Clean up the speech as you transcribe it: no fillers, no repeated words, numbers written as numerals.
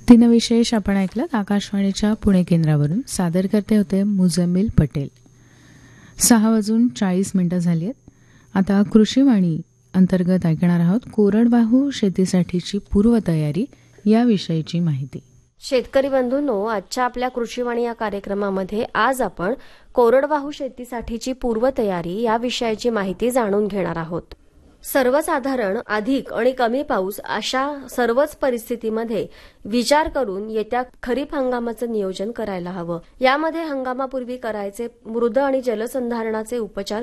तीन विशेष आपण ऐकलं आकाशवाणीच्या पुणे केंद्रावरून. सादर करते होते मुजम्मिल पटेल. 6:40 झाली आहेत. आता कृषीवाणी अंतर्गत ऐकणार आहोत कोरडवाहू शेतीसाठीची पूर्वतयारी याविषयीची माहिती. शेतकरी बंधूंनो, आजच्या आपल्या कृषीवाणी या कार्यक्रमामध्ये आज आपण कोरडवाहू शेतीसाठीची पूर्वतयारी या विषयाची माहिती जाणून घेणार आहोत. सर्वसाधारण अधिक आणि कमी पाऊस अशा सर्वच परिस्थितीमध्ये विचार करून येत्या खरीप हंगामाचं नियोजन करायला हवं. यामध्ये हंगामापूर्वी करायचे मृद आणि जलसंधारणाचे उपचार